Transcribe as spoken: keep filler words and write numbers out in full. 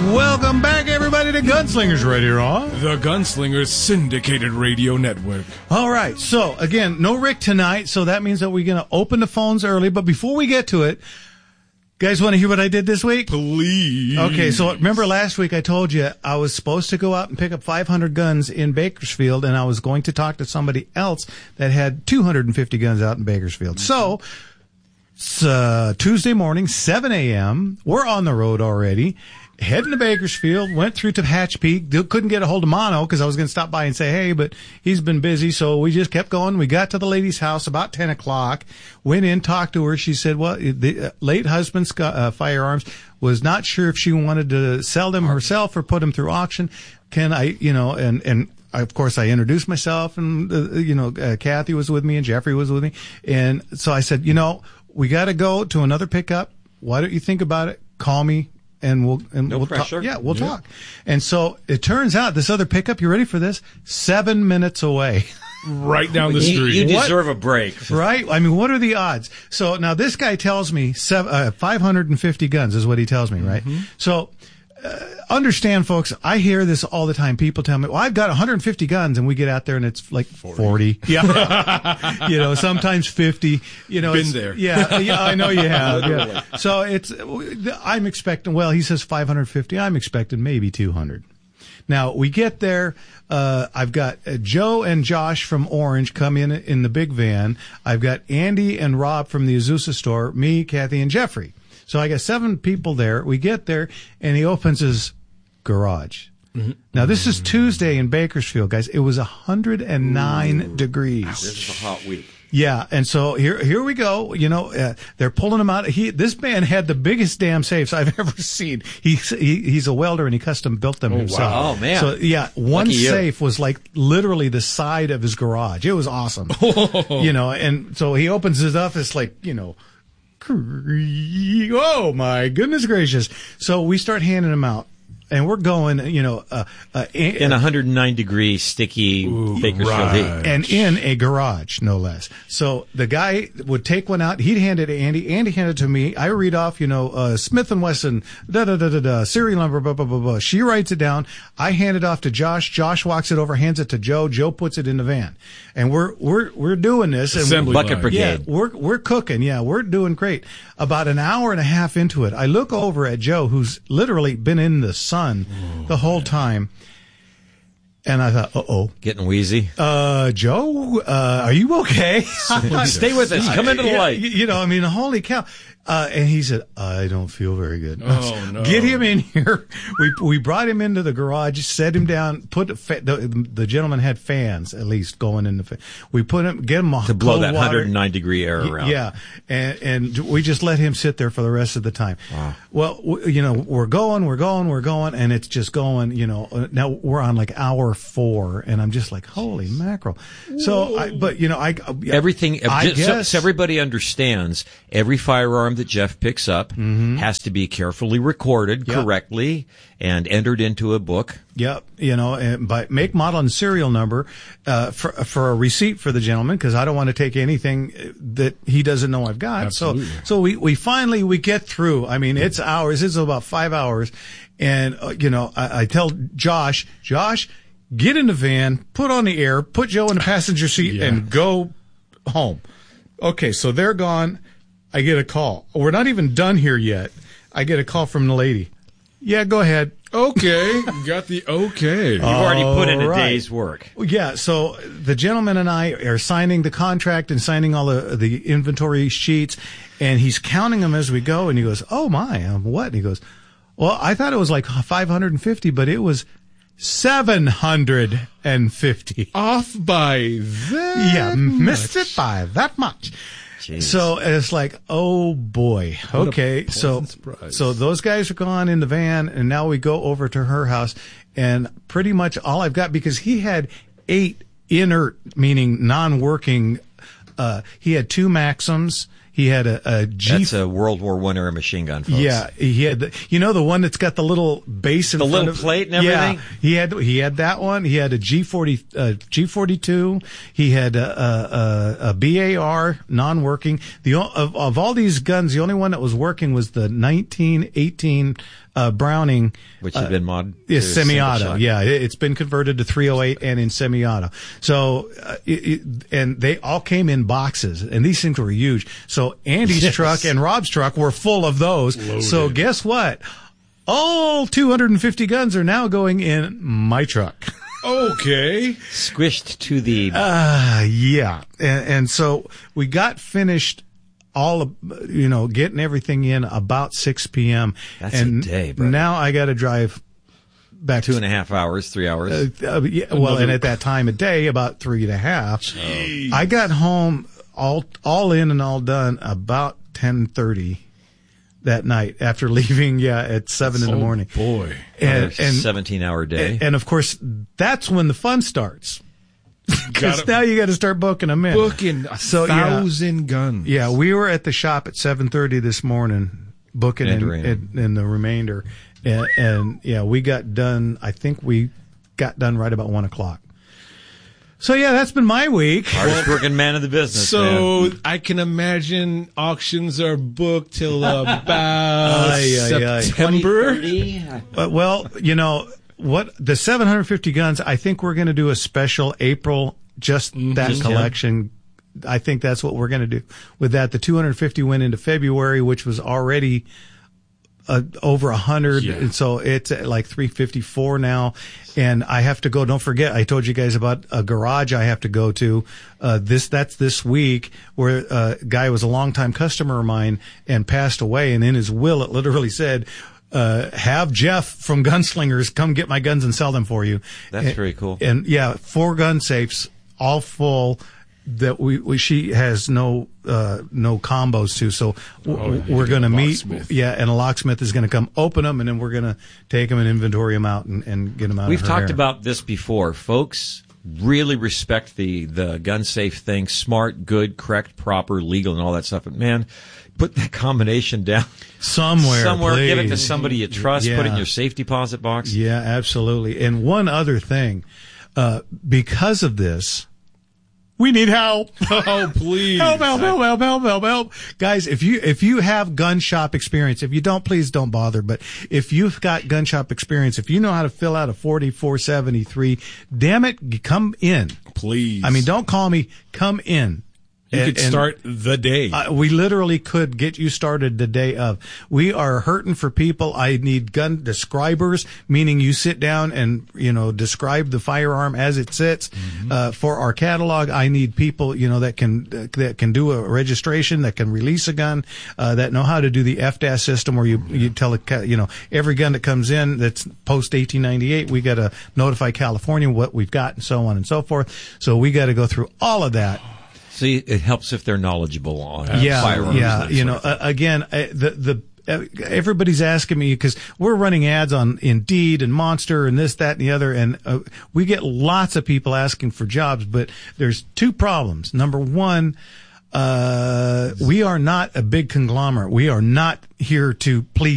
Welcome back, everybody, to Gunslingers Radio on the Gunslingers Syndicated Radio Network. All right. So, again, no Rick tonight, so that means that we're going to open the phones early. But before we get to it, guys want to hear what I did this week? Please. Okay, so remember last week I told you I was supposed to go out and pick up five hundred guns in Bakersfield, and I was going to talk to somebody else that had two hundred fifty guns out in Bakersfield. So, it's uh, Tuesday morning, seven a.m. We're on the road already. Heading to Bakersfield, went through to Hatch Peak, couldn't get a hold of Mono because I was going to stop by and say, hey, but he's been busy. So we just kept going. We got to the lady's house about ten o'clock, went in, talked to her. She said, well, the late husband's uh, firearms, was not sure if she wanted to sell them herself or put them through auction. Can I, you know, and, and, of course, I introduced myself, and, uh, you know, uh, Kathy was with me and Jeffrey was with me. And so I said, you know, we got to go to another pickup. Why don't you think about it? Call me. And we'll, and no we'll pressure. talk. Yeah, we'll yeah. talk. And so it turns out this other pickup, you ready for this? Seven minutes away. Right down the street. You, you What? deserve a break. Right? I mean, what are the odds? So now this guy tells me seven, uh, five hundred fifty guns is what he tells me, right? Mm-hmm. So, uh, understand, folks, I hear this all the time. People tell me, well, I've got one hundred fifty guns, and we get out there and it's like forty. forty. Yeah. You know, sometimes fifty. You know, Been there. Yeah, yeah, I know you have. Yeah. So it's, I'm expecting, well, he says five hundred fifty. I'm expecting maybe two hundred. Now, we get there. Uh, I've got uh, Joe and Josh from Orange come in in the big van. I've got Andy and Rob from the Azusa store, me, Kathy, and Jeffrey. So I got seven people there. We get there, and he opens his garage. Mm-hmm. Now, this is Tuesday in Bakersfield, guys. It was one hundred nine Ooh. Degrees. This is a hot week. Yeah, and so here here we go. You know, uh, they're pulling him out. He this man had the biggest damn safes I've ever seen. He, he he's a welder and he custom built them oh, himself. Wow. Oh man! So yeah, one Lucky safe you. was like literally the side of his garage. It was awesome. You know, and so he opens it up. It's like, you know, oh my goodness gracious! So we start handing them out. And we're going, you know, uh, uh, in, in one hundred nine degree sticky Ooh, Bakersfield heat, and in a garage, no less. So the guy would take one out. He'd hand it to Andy. Andy handed it to me. I read off, you know, uh, Smith and Wesson, da da da da da, serial number, blah blah blah blah. She writes it down. I hand it off to Josh. Josh walks it over, hands it to Joe. Joe puts it in the van, and we're we're we're doing this. Assembly bucket line. brigade. Yeah, we're we're cooking. Yeah, we're doing great. About an hour and a half into it, I look over at Joe, who's literally been in the sun oh, the whole man. time, and I thought, uh oh, getting wheezy. Uh, Joe, uh, are you okay? Stay with us. Come into the yeah, light. You know, I mean, holy cow. Uh, and he said, I don't feel very good. Oh, no. Get him in here. We we brought him into the garage, set him down, put a fa- the, the gentleman had fans at least going in the fa- we put him, get him a to blow cold that water. one hundred nine degree air around. Yeah. And, and we just let him sit there for the rest of the time. Wow. Well, w- you know, we're going, we're going, we're going, and it's just going, you know, uh, now we're on like hour four, and I'm just like, holy mackerel. So, I, but, you know, I, uh, everything, I just, guess. So, so everybody understands every firearm that Jeff picks up mm-hmm. has to be carefully recorded yep. correctly and entered into a book. Yep, you know, and by make, model, and serial number uh, for for a receipt for the gentleman, because I don't want to take anything that he doesn't know I've got. Absolutely. So, so we we finally we get through. I mean, it's hours. It's about five hours, and uh, you know, I, I tell Josh, Josh, get in the van, put on the air, put Joe in the passenger seat, yeah. and go home. Okay, so they're gone. I get a call. We're not even done here yet. I get a call from the lady. Yeah, go ahead. Okay. Got the okay. You've already put in a right. day's work. Yeah, so the gentleman and I are signing the contract and signing all the the inventory sheets, and he's counting them as we go, and he goes, oh my, um, what? And he goes, well, I thought it was like five hundred fifty, but it was seven hundred fifty. Off by that Yeah, much. Missed it by that much. Jeez. So it's like, oh boy. What okay. So, surprise. so those guys are gone in the van, and now we go over to her house, and pretty much all I've got, because he had eight inert, meaning non-working, uh, he had two Maxims. He had a, a G. That's a World War One era machine gun, folks. Yeah, he had the, you know, the one that's got the little base in the front little of plate and everything. Yeah, he had he had that one. He had a G forty, uh, G forty-two. He had a, a, a B A R non-working. The of, of all these guns, the only one that was working was the nineteen eighteen uh, Browning, Which had been mod is to semi-auto. single shot. Yeah, it, it's been converted to three oh eight and in semi-auto. So, uh, it, it, and they all came in boxes, and these things were huge. So Andy's Yes. truck and Rob's truck were full of those. Loaded. So guess what? All two hundred fifty guns are now going in my truck. Okay. Squished to the Uh, yeah. And, and so we got finished all of, you know, getting everything in about six p.m. That's and a day, brother. now I got to drive back two and a half hours, three hours. Uh, uh, yeah, well, and at that time of day, about three and a half. Jeez. I got home all all in and all done about ten thirty that night after leaving. Yeah, at seven in the Oh, morning. boy. And Another and seventeen-hour day. and of course that's when the fun starts. Because Gotta- now you got to start booking them in. Booking a So, yeah. thousand guns. Yeah, we were at the shop at seven thirty this morning, booking in, Entering. in, in the remainder, and, and yeah, we got done. I think we got done right about one o'clock. So yeah, that's been my week. Hardest working man in the business, man. So I can imagine auctions are booked till about Ay, ay, ay. September. Uh, well, you know what? The seven hundred fifty guns. I think we're going to do a special April, just that Just, yeah. collection. I think that's what we're going to do with that. The two hundred fifty went into February, which was already uh, over a hundred, Yeah. and so it's at like three fifty-four now. And I have to go. Don't forget, I told you guys about a garage I have to go to. Uh, this that's this week, where uh, a guy was a longtime customer of mine and passed away, and in his will it literally said, Uh, have Jeff from Gunslingers come get my guns and sell them for you. That's And- very cool. And yeah, four gun safes, all full, that we, we she has no uh, no combos to. So w- Oh, you we're get going to a meet. locksmith. Yeah, and a locksmith is going to come open them, and then we're going to take them and inventory them out and, and get them out. We've of her talked hair. about this before. Folks really respect the, the gun safe thing. Smart, good, correct, proper, legal, and all that stuff. But man, put that combination down somewhere. somewhere. Give it to please. somebody you trust. Put it in Yeah. your safe deposit box. Yeah, absolutely. And one other thing, uh, because of this, we need help. Oh, please. Help, help, help, help, help, help, help. Guys, if you, if you have gun shop experience, if you don't, please don't bother. But if you've got gun shop experience, if you know how to fill out a forty-four seventy-three, damn it, come in. Please. I mean, don't call me, come in. You And- could and- start the day. Uh, we literally could get you started the day of. We are hurting for people. I need gun describers, meaning you sit down and, you know, describe the firearm as it sits. Mm-hmm. Uh, for our catalog, I need people, you know, that can, uh, that can do a registration, that can release a gun, uh, that know how to do the F D A S system where you, you tell a, ca- you know, every gun that comes in that's post eighteen ninety-eight, we got to notify California what we've got and so on and so forth. So we got to go through all of that. See, it helps if they're knowledgeable on Yeah, firearms. yeah. that You sort know, of thing. uh, again, uh, the the uh, everybody's asking me because we're running ads on Indeed and Monster and this, that, and the other, and uh, we get lots of people asking for jobs. But there's two problems. Number one, uh, we are not a big conglomerate. We are not here to please